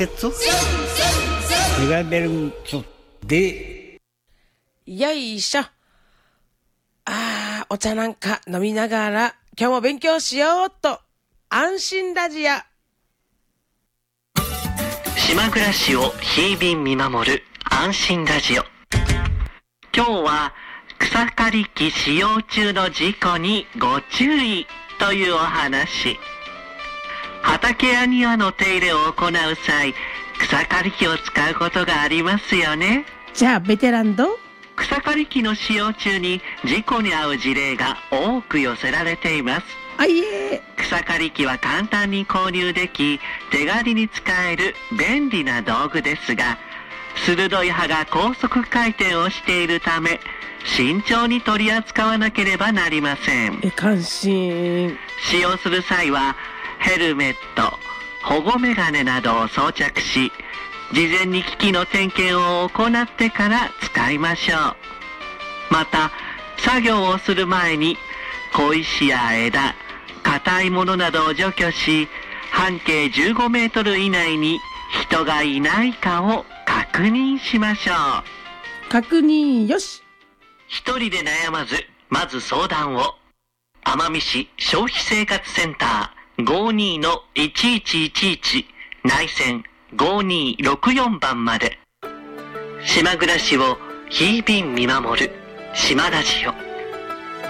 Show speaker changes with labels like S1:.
S1: メガネルで
S2: よいしょ。お茶なんか飲みながら今日も勉強しようっと。安心ラジオ。
S3: 島暮らしを日々見守る安心ラジオ。今日は草刈り機使用中の事故にご注意というお話。畑や庭の手入れを行う際、草刈り機を使うことがありますよね。
S2: じゃあベテランど
S3: 草刈り機の使用中に事故に遭う事例が多く寄せられています。草刈り機は簡単に購入でき、手軽に使える便利な道具ですが、鋭い刃が高速回転をしているため、慎重に取り扱わなければなりません。
S2: 関心。
S3: 使用する際はヘルメット、保護メガネなどを装着し、事前に機器の点検を行ってから使いましょう。また、作業をする前に小石や枝、硬いものなどを除去し、半径15メートル以内に人がいないかを確認しましょう。
S2: 確認よし。
S3: 一人で悩まず、まず相談を。奄美市消費生活センター 52-1111 内線5264番まで。島暮らしを日々見守る島ラジオ。